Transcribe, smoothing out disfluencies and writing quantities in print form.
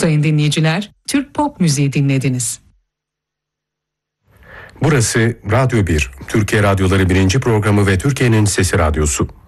Sayın dinleyiciler, Türk pop müziği dinlediniz. Burası Radyo 1, Türkiye Radyoları 1. programı ve Türkiye'nin Sesi Radyosu.